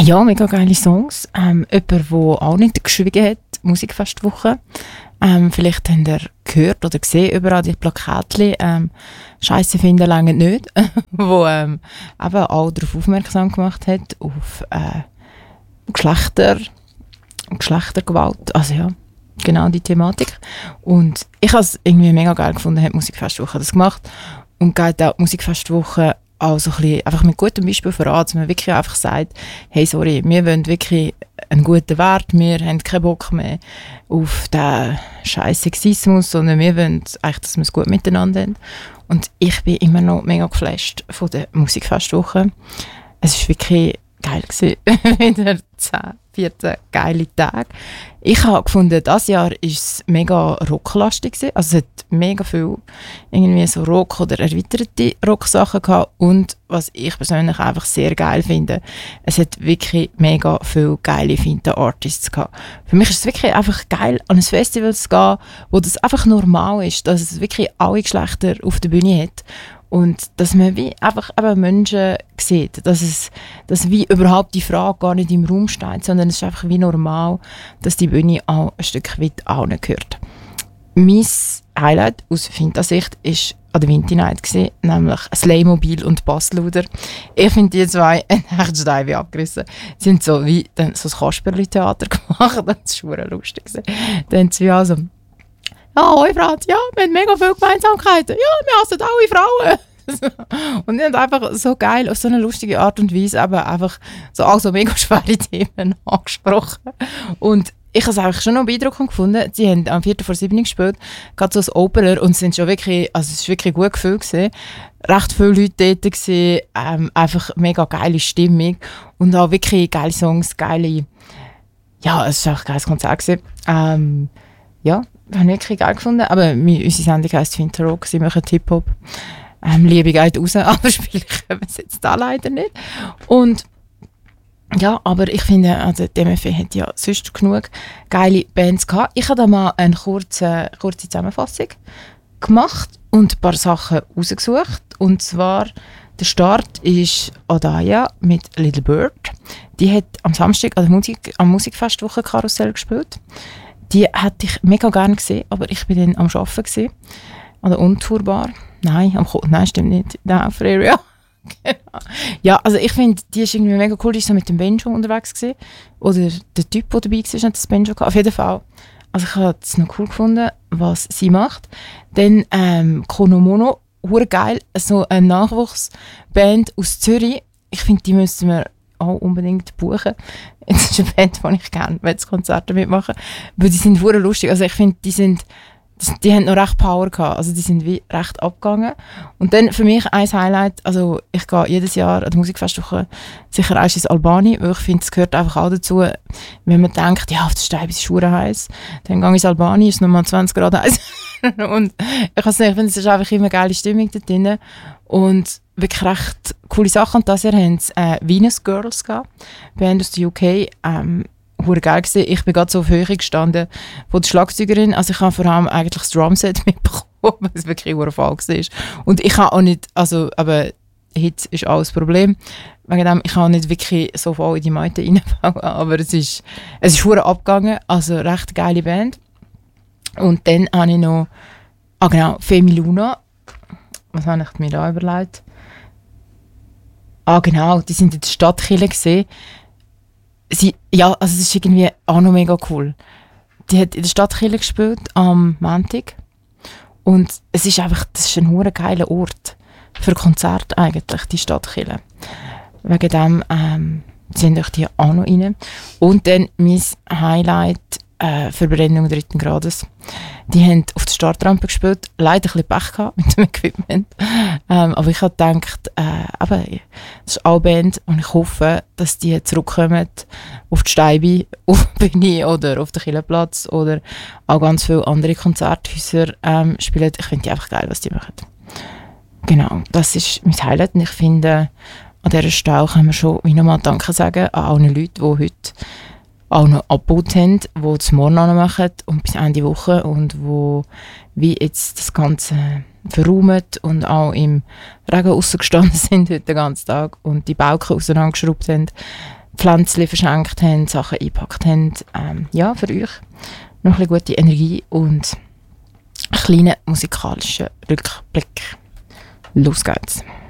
Ja, mega geile Songs. Jemand, der auch nicht geschwiegen hat, Musikfestwoche. Vielleicht habt ihr gehört oder gesehen überall die Plakatchen, «Scheisse finden lange nicht», wo eben auch darauf aufmerksam gemacht hat, auf Geschlechtergewalt, also ja, genau die Thematik. Und ich habe es irgendwie mega geil gefunden, hat Musikfestwoche das gemacht und geht auch die Musikfestwoche auch so ein bisschen einfach mit gutem Beispiel voran, dass man wirklich einfach sagt, hey, sorry, wir wollen wirklich einen guten Wert, wir haben keinen Bock mehr auf den scheiß Sexismus, sondern wir wollen eigentlich, dass wir es gut miteinander haben. Und ich bin immer noch mega geflasht von der Musikfestwoche. Es war wirklich geil gewesen. Wieder 10, 14 geile Tage. Ich habe gefunden, dieses Jahr war es mega rocklastig gewesen. Also es hat mega viel irgendwie so Rock- oder erweiterte Rocksachen gehabt. Und was ich persönlich einfach sehr geil finde, es hat wirklich mega viele geile, feine Artists gehabt. Für mich ist es wirklich einfach geil, an ein Festival zu gehen, wo das einfach normal ist, dass es wirklich alle Geschlechter auf der Bühne hat. Und dass man wie einfach eben Menschen sieht, dass wie überhaupt die Frage gar nicht im Raum steht, sondern es ist einfach wie normal, dass die Bühne auch ein Stück weit allen gehört. Mein Highlight aus Finta-Sicht war an der Vinti Night, nämlich Slaymobil und Bassluder. Ich finde, die zwei haben echt steil wie abgerissen. Sie haben so wie dann so ein Kasperli-Theater gemacht, das war verdammt lustig. Dann haben sie wie also «Ja, hoi Franz, ja, wir haben mega viele Gemeinsamkeiten. Ja, wir hassen alle Frauen.» Und die haben einfach so geil, auf so eine lustige Art und Weise aber einfach so also mega schwere Themen angesprochen. Und ich habe es eigentlich schon noch beeindruckend gefunden. Sie haben am 7:04 gespielt, gerade so als Opener, und es sind schon wirklich, also es war wirklich gut gefüllt gewesen. Recht viele Leute dort gewesen, einfach mega geile Stimmung und auch wirklich geile Songs, geile, ja, es war einfach ein geiles Konzert gewesen. Ja, habe ich wirklich geil gefunden. Aber unsere Sendung heisst Finta Rock, sie machen Hip-Hop. Liebe geht raus, aber spiele ich es jetzt da leider nicht. Und ja, aber ich finde, also die MFG hat ja sonst genug geile Bands gehabt. Ich habe da mal eine kurze Zusammenfassung gemacht und ein paar Sachen rausgesucht. Und zwar, der Start ist Odaya mit Little Bird. Die hat am Samstag am Musikfestwoche Karussell gespielt. Die hätte ich mega gerne gesehen, aber ich war dann am Arbeiten gewesen, an der Untourbar. Nein, stimmt nicht, in der Area. Genau. Ja, also ich finde, die ist irgendwie mega cool, die ist so mit dem Benjo unterwegs gewesen. Oder der Typ, der dabei war, hat das Benjo gehabt. Auf jeden Fall. Also ich habe es noch cool gefunden, was sie macht. Dann Konomono, hure geil, so eine Nachwuchsband aus Zürich. Ich finde, die müssen wir auch unbedingt buchen. Es ist eine Band, die ich gerne Konzerte mitmachen, weil die sind hure lustig. Also ich finde, die haben noch recht Power gehabt, also die sind wie recht abgegangen. Und dann für mich ein Highlight, also ich gehe jedes Jahr an die Musikfestwoche sicher erst ins Albani, weil ich finde, es gehört einfach auch dazu, wenn man denkt, ja, auf der Steib ist es heiß, dann gehe ich ins Albani, ist es nochmal 20 Grad heiß. Und ich finde, es ist einfach immer eine geile Stimmung da drin und wirklich recht coole Sachen. Und das Jahr haben sie Venus Girls gehabt, Band aus der UK, hure geil gewesen. Ich bin gerade so auf Höhe gestanden von der Schlagzeugerin. Also ich habe vor allem eigentlich das Drumset mitbekommen, weil es wirklich ein Fall war. Und ich habe auch nicht, also, aber Hits ist auch das Problem. Wegen dem, ich habe nicht wirklich so voll in die Meute reinfallen, aber es ist hure abgegangen. Also recht geile Band. Und dann habe ich noch, genau, Femi Luna. Was habe ich mir da überlegt? Genau, die sind in der Stadtkirche gesehen. Ja, also es ist irgendwie auch noch mega cool. Die hat in der Stadtkirche gespielt am Montag. Und es ist einfach, das ist ein hure geiler Ort für Konzerte eigentlich, die Stadtkirche. Wegen dem sind euch die auch noch rein. Und dann mein Highlight, Verbrennung 3. Grades. Die haben auf der Startrampe gespielt, leider ein bisschen Pech gehabt mit dem Equipment. Aber ich habe gedacht, das ist auch eine Band und ich hoffe, dass die zurückkommen auf die Steibe, auf die Bühne oder auf den Kirchenplatz oder auch ganz viele andere Konzerthäuser spielen. Ich finde die einfach geil, was die machen. Genau, das ist mein Highlight und ich finde, an dieser Stelle können wir schon wie nochmal Danke sagen an allen Leuten, die heute auch noch abgebaut haben, die das morgen noch machen und bis Ende Woche und wo wie jetzt das Ganze verräumt und auch im Regen rausgestanden sind heute den ganzen Tag und die Balken auseinandergeschraubt haben. Pflänzchen verschenkt haben, Sachen eingepackt haben. Ja, für euch noch ein bisschen gute Energie und einen kleinen musikalischen Rückblick. Los geht's.